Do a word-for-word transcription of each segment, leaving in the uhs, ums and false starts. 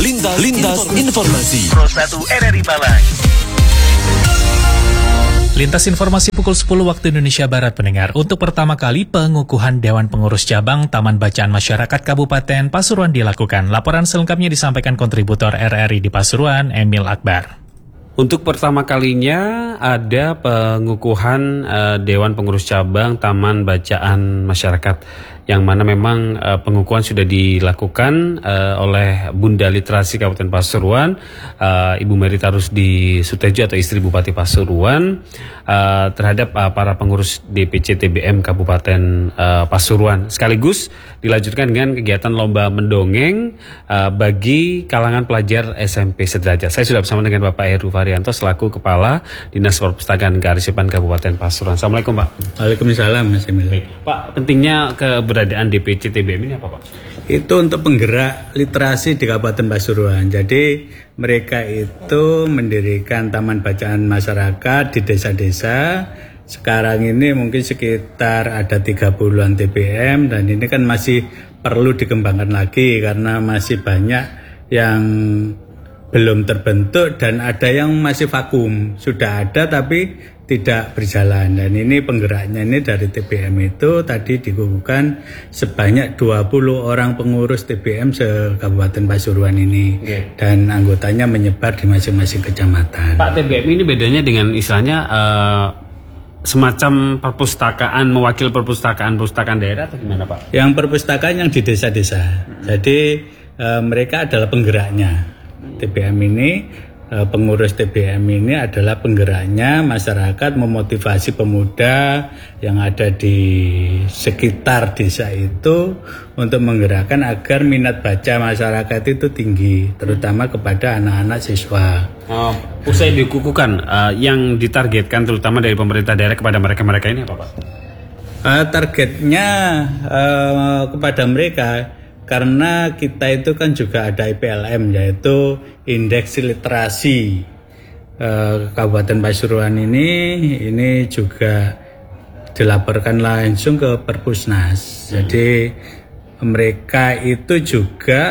Lintas, Lintas Informasi Pro satu R R I Malang. Lintas informasi pukul sepuluh waktu Indonesia Barat pendengar. Untuk pertama kali pengukuhan Dewan Pengurus Cabang Taman Bacaan Masyarakat Kabupaten Pasuruan dilakukan. Laporan selengkapnya disampaikan kontributor R R I di Pasuruan, Emil Akbar. Untuk pertama kalinya ada pengukuhan uh, Dewan Pengurus Cabang Taman Bacaan Masyarakat, yang mana memang uh, pengukuhan sudah dilakukan uh, oleh Bunda Literasi Kabupaten Pasuruan, uh, Ibu Mary Tarusdi Sutejo atau istri Bupati Pasuruan, uh, terhadap uh, para pengurus D P C T B M Kabupaten uh, Pasuruan. Sekaligus dilanjutkan dengan kegiatan lomba mendongeng uh, bagi kalangan pelajar S M P sederajat. Saya sudah bersama dengan Bapak Heru Varianto selaku Kepala Dinas Perpustakaan Kearsipan Kabupaten Pasuruan. Assalamualaikum Pak. Waalaikumsalam Mas Emil. Pak, pentingnya keberadaan D P C T B M ini apa Pak? Itu untuk penggerak literasi di Kabupaten Pasuruan. Jadi mereka itu mendirikan taman bacaan masyarakat di desa-desa. Sekarang ini mungkin sekitar ada tiga puluhan T B M, dan ini kan masih perlu dikembangkan lagi karena masih banyak yang belum terbentuk dan ada yang masih vakum. Sudah ada tapi tidak berjalan, dan ini penggeraknya ini dari T B M itu tadi dikukuhkan sebanyak dua puluh orang pengurus T B M se-Kabupaten Pasuruan ini. Okay. Dan anggotanya menyebar di masing-masing kecamatan. Pak, T B M ini bedanya dengan istilahnya uh, semacam perpustakaan, mewakil perpustakaan perpustakaan daerah atau gimana Pak? Yang perpustakaan yang di desa-desa. Hmm. Jadi uh, mereka adalah penggeraknya. T B M ini, pengurus T B M ini adalah penggeraknya, masyarakat memotivasi pemuda yang ada di sekitar desa itu untuk menggerakkan agar minat baca masyarakat itu tinggi, terutama kepada anak-anak siswa. Oh, usai dikukuhkan, uh, yang ditargetkan terutama dari pemerintah daerah kepada mereka-mereka ini apa Pak? Uh, targetnya uh, kepada mereka, karena kita itu kan juga ada I P L M, yaitu Indeks Literasi eh, Kabupaten Pasuruan ini, ini juga dilaporkan langsung ke Perpusnas. Jadi mereka itu juga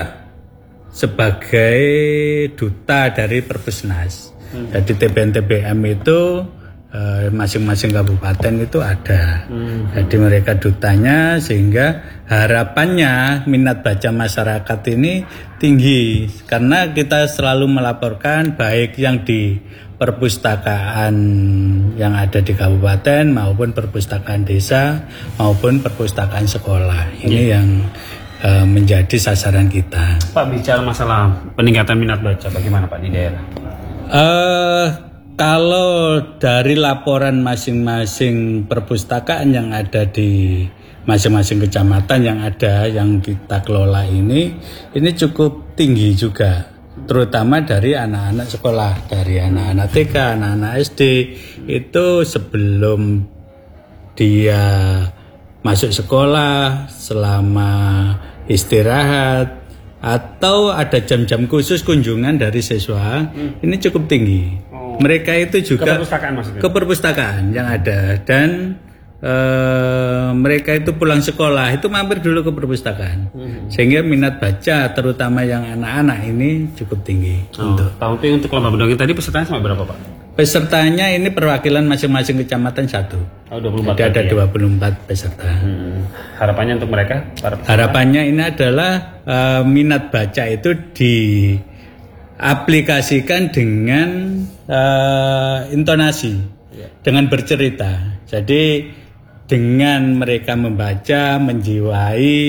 sebagai duta dari Perpusnas. Jadi T B M T B M itu Uh, masing-masing kabupaten itu ada. Hmm. Jadi mereka dutanya, sehingga harapannya minat baca masyarakat ini tinggi, karena kita selalu melaporkan baik yang di perpustakaan yang ada di kabupaten maupun perpustakaan desa maupun perpustakaan sekolah. Ini yeah. yang uh, menjadi sasaran kita. Pak, bicara masalah peningkatan minat baca bagaimana Pak di daerah? Uh, Kalau dari laporan masing-masing perpustakaan yang ada di masing-masing kecamatan yang ada, yang kita kelola ini, ini cukup tinggi juga, terutama dari anak-anak sekolah, dari anak-anak T K, anak-anak S D, itu sebelum dia masuk sekolah, selama istirahat, atau ada jam-jam khusus kunjungan dari siswa, hmm. ini cukup tinggi. Mereka itu juga ke perpustakaan maksudnya? Ke perpustakaan yang ada, dan e, mereka itu pulang sekolah itu mampir dulu ke perpustakaan, hmm. sehingga minat baca terutama yang anak-anak ini cukup tinggi. Oh, untuk tahun untuk lomba mendongeng tadi pesertanya sama berapa Pak? Pesertanya ini perwakilan masing-masing kecamatan satu. Oh, dua puluh empat. Jadi ada ya? dua puluh empat peserta. Hmm. Harapannya untuk mereka? Para Harapannya ini adalah e, minat baca itu di aplikasikan dengan uh, intonasi, ya. Dengan bercerita. Jadi dengan mereka membaca, menjiwai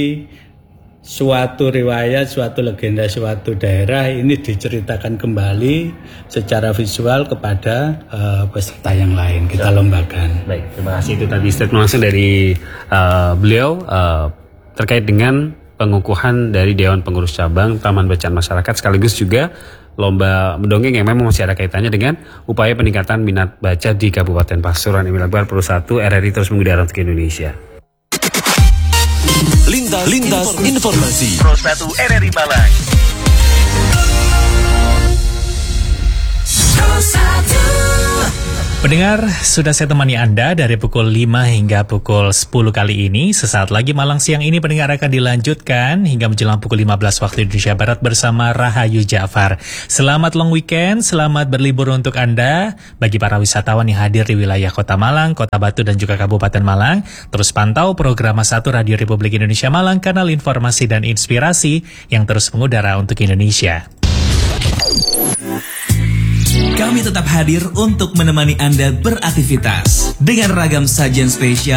suatu riwayat, suatu legenda, suatu daerah, ini diceritakan kembali secara visual kepada uh, peserta yang lain. Kita lombakan. Baik, terima kasih. Itu tadi statement langsung dari uh, beliau uh, terkait dengan pengukuhan dari Dewan Pengurus Cabang Taman Bacaan Masyarakat, sekaligus juga lomba mendongeng yang memang masih ada kaitannya dengan upaya peningkatan minat baca di Kabupaten Pasuruan. Emil Akbar, Pro satu R R I terus mengudara untuk Indonesia. Lintas, Lintas Informasi Pro satu R R I Malang. Pro satu Pendengar, sudah saya temani Anda dari pukul lima hingga pukul sepuluh kali ini. Sesaat lagi Malang Siang ini pendengar akan dilanjutkan hingga menjelang pukul lima belas waktu Indonesia Barat bersama Rahayu Ja'far. Selamat long weekend, selamat berlibur untuk Anda. Bagi para wisatawan yang hadir di wilayah Kota Malang, Kota Batu dan juga Kabupaten Malang, terus pantau program satu Radio Republik Indonesia Malang, kanal informasi dan inspirasi yang terus mengudara untuk Indonesia. Kami tetap hadir untuk menemani Anda beraktivitas dengan ragam sajian spesial